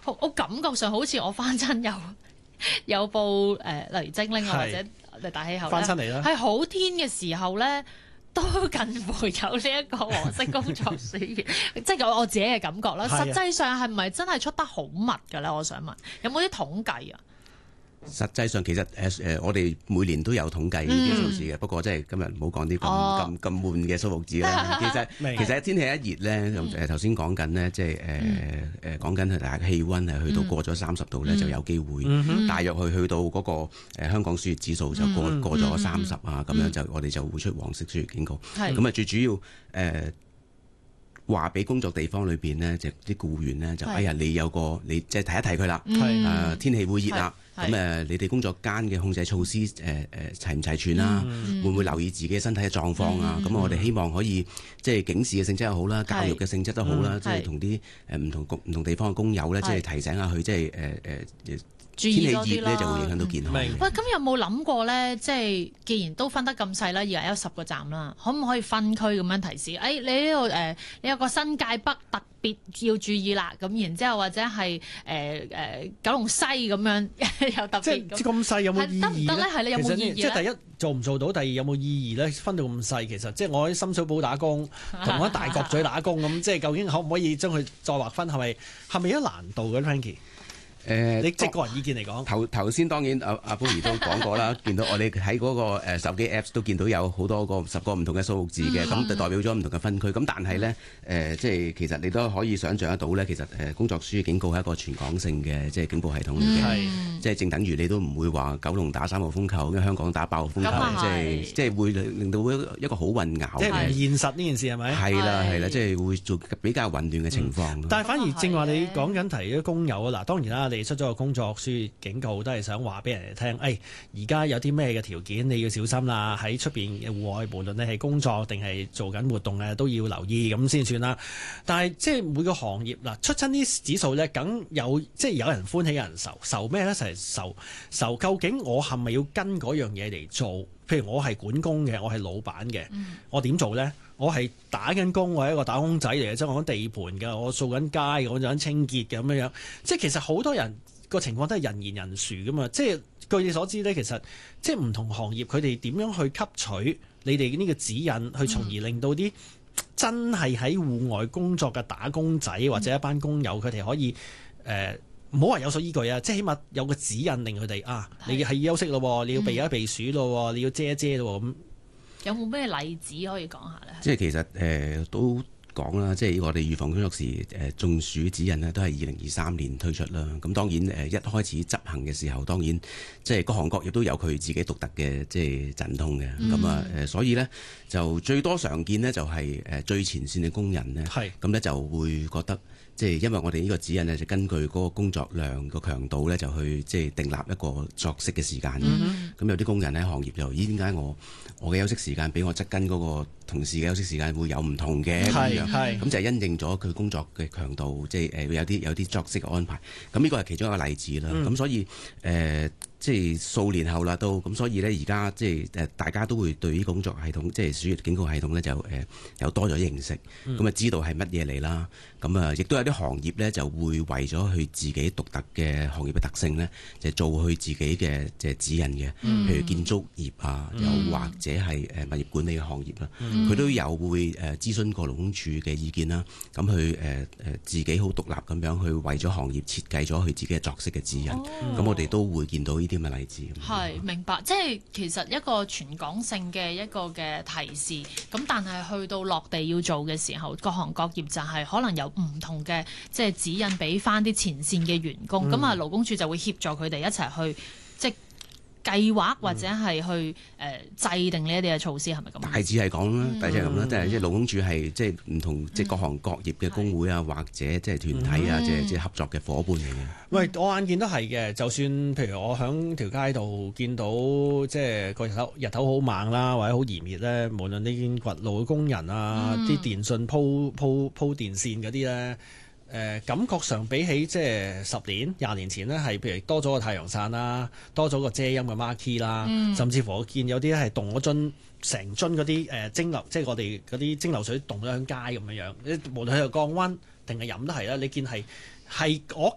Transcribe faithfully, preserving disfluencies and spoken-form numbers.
我我感覺上好似我翻親有有部誒、呃，例如精靈啊或者大氣候翻親嚟啦， 係好天嘅時候咧，都近乎有呢一個黃色工作暑熱，即係我自己嘅感覺啦。實際上係咪真係出得好密㗎咧？我想問，有冇啲統計啊？ 實際上其實誒誒、呃，我哋每年都有統計呢啲數字嘅，嗯、不過即係今日唔好講啲咁咁咁悶嘅數目字啦。其實其實天氣一熱咧，誒頭先講緊咧，即係誒誒講緊大氣温係去到過咗三十度咧，嗯、就有機會、嗯、大約去去到嗰、那個、呃、香港暑熱指數就過、嗯、過咗三十啊，咁樣就我哋就會出黃色暑熱警告。咁啊最主要誒。呃話俾工作地方裏邊呢，就啲僱員呢，就哎呀，你有個你即係提一提佢啦。誒、呃、天氣會熱啦，咁誒、呃、你哋工作間嘅控制措施誒誒齊唔齊全啦？嗯、會唔會留意自己身體嘅狀況啊？咁、嗯、我哋希望可以即係警示嘅性質又好啦，教育嘅性質都好啦，即係同啲誒唔同工唔同地方嘅工友咧，即係提醒下佢，即係誒誒。天氣熱咧就會影響到健康。喂， 咁有冇諗過咧？即係既然都分得咁細啦，而家有十個站啦，可唔可以分區咁樣提示？誒、哎，你呢度誒，你有個新界北特別要注意啦。咁然之後或者係誒誒九龍西咁樣又特別。即係咁細有冇意義得唔得咧？係你有冇意義？ 即係第一做唔做到，第二有冇意義咧？分到咁細，其實即係我喺深水埗打工，同我喺大角咀打工咁，即係究竟可唔可以將佢再劃分？係咪係咪有難度嘅 Frankie？誒，呃、你即係個人意見嚟講， 頭頭先當然阿阿 Bonnie 都講過啦，見到我哋喺嗰個手機 Apps 都見到有好多個十個唔同嘅數目字嘅，咁、嗯、就代表咗唔同嘅分區。咁但係咧誒，即係其實你都可以想像得到咧，其實誒工作暑熱警告係一個全港性嘅即係警報系統嚟嘅，嗯、即係正等於你都唔會話九龍打三號風球，因為香港打八號風球，嗯、即係即係會令到一個好混淆， 即係唔現實呢件事係咪？ 係啦係啦，即係會做比較混亂嘅情況。 嗯、但係反而正話你講緊提咗工友啊，嗱當然啦，你出咗個工作暑熱警告都係想話俾人哋聽，誒而家有啲咩嘅條件你要小心啦，喺出邊戶外無論你係工作定係做緊活動嘅都要留意咁先算啦。但係即係每個行業嗱出親啲指數咧，梗有即係有人歡喜有人愁，愁咩咧？就係愁愁究竟我係咪要跟嗰樣嘢嚟做？譬如我係管工嘅，我係老闆嘅，嗯、我點做咧？我係打緊工，我係一個打工仔嚟嘅，即係我喺地盤嘅，我掃緊街，我做緊清潔嘅咁樣樣。即係其實好多人個情況都係人言人殊噶嘛。即係據你所知咧，其實即係唔同行業佢哋點樣去吸取你哋呢個指引，去從而令到啲真係喺戶外工作嘅打工仔或者一班工友，佢哋可以誒唔好話有所依據啊，即係起碼有個指引令佢哋啊，你係要休息咯，你要避一避暑咯，你要遮一遮咯咁。 有冇咩例子可以講下咧？ 即係其實誒、呃、都講啦，即係我哋預防工作時誒中暑指引呢都係二零二三年推出啦。咁當然誒一開始執行嘅時候，當然即係各行各業都有佢自己獨特嘅即係陣痛嘅。咁啊誒，所以呢，就最多常見呢，就係誒最前線嘅工人呢，咁呢就會覺得。即係因為我哋呢個指引呢，就根據嗰個工作量個強度呢，就去即係訂立一個作息嘅時間。咁、mm hmm. 有啲工人喺行業就咦，點解我我嘅休息時間比我側跟嗰個同事嘅休息時間會有唔同嘅咁樣？咁就係因應咗佢工作嘅強度，即係誒有啲有啲作息嘅安排。咁呢個係其中一個例子啦。咁、mm hmm. 所以誒。呃即係數年後啦，都咁，所以呢，而家即係誒大家都會對呢個工作系統，即係暑熱警告系統呢，就誒有多咗認識，咁啊、嗯、知道係乜嘢嚟啦。咁啊，亦都有啲行業呢，就會為咗佢自己獨特嘅行業嘅特性呢，就做佢自己嘅即係指引嘅。嗯、譬如建築業啊，又、嗯、或者係誒物業管理嘅行業啦，佢、嗯、都有會誒諮詢過勞工處嘅意見啦。咁佢誒誒自己好獨立咁樣去為咗行業設計咗佢自己嘅作息嘅指引。咁、哦、我哋都會見到啲咁嘅例子， 係明白，即係其實一個全港性嘅一個嘅提示，咁但係去到落地要做嘅時候，各行各業就係可能有唔同嘅即係指引俾翻啲前線嘅員工，咁啊、嗯、勞工處就會協助佢哋一齊去即係計劃或者係去誒、呃、制定呢一啲嘅措施，係咪咁？大致係講啦，大致係咁啦，即係即係勞工處係即係唔同即係各行各業嘅工會啊，嗯、或者即係團體啊，即係即係合作嘅伙伴嚟嘅。 喂，我眼見都係嘅，就算譬如我喺條街度見到即係個日頭日頭好猛啦，或者好炎熱咧，無論呢件掘路嘅工人啊，啲、嗯、電信鋪鋪鋪電線嗰啲咧。誒、呃、感覺上比起即係十年、廿年前呢，係譬如多咗個太陽傘啦，多咗個遮陰嘅 marquee 啦，嗯、甚至乎我見有啲係凍咗樽，成樽嗰啲誒蒸餾，即係我哋嗰啲蒸餾水凍咗喺街咁樣樣。無論係降溫定係飲都係啦，你見係係我